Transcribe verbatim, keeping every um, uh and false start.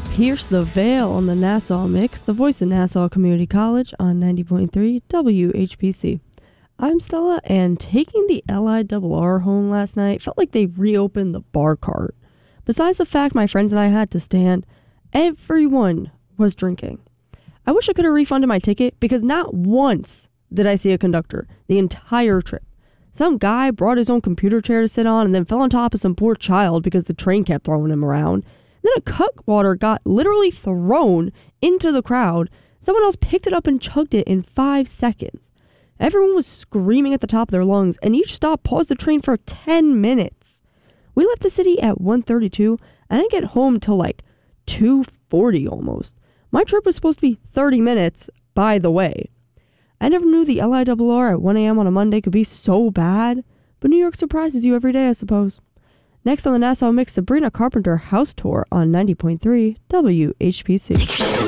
Pierce the Veil on the Nassau Mix, the voice of Nassau Community College on ninety point three W H P C. I'm Stella, and taking the L I R R home last night felt like they reopened the bar cart. Besides the fact my friends and I had to stand, everyone was drinking. I wish I could have refunded my ticket because not once did I see a conductor the entire trip. Some guy brought his own computer chair to sit on and then fell on top of some poor child because the train kept throwing him around. Then a cutwater got literally thrown into the crowd. Someone else picked it up and chugged it in five seconds. Everyone was screaming at the top of their lungs, and each stop paused the train for ten minutes. We left the city at one thirty-two, and I didn't get home till like two forty almost. My trip was supposed to be thirty minutes, by the way. I never knew the L I R R at one a.m. on a Monday could be so bad, but New York surprises you every day, I suppose. Next on the Nassau Mix, Sabrina Carpenter House Tour on ninety point three W H P C.